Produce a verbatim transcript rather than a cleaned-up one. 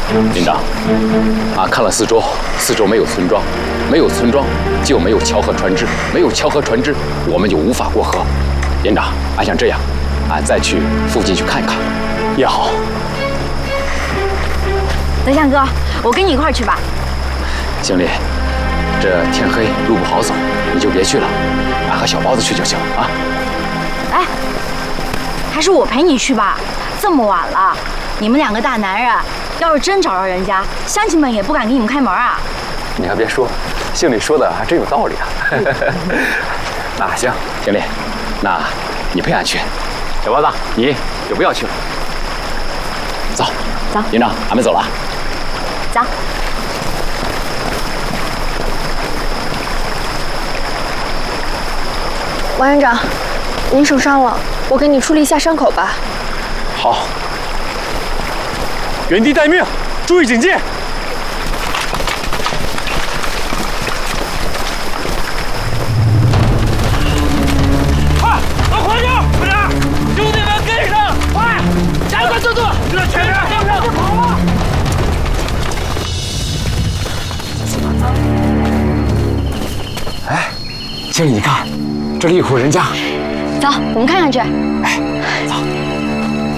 连长，啊，看了四周，四周没有村庄，没有村庄就没有桥和船只，没有桥和船只，我们就无法过河。连长，俺想这样，俺再去附近去看看，也好。 德相哥，我跟你一块儿去吧。 经理，这天黑路不好走，你就别去了，俺和小包子去就行啊。 哎，还是我陪你去吧，这么晚了，你们两个大男人，要是真找着人家，乡亲们也不敢给你们开门啊。 你还别说，经理说的还真有道理啊。那行，经理，那你陪俺去，小包子你就不要去了。走， 走， 连长，俺们走了啊。 走。 王营长，您受伤了，我给你处理一下伤口吧。 好。 原地待命，注意警戒。快，往快点，快点！兄弟们跟上，快！加快速度！这前面跟上，跑了！ 哎，经理，你看，这里有户人家。 走，我们看看去。 哎，走。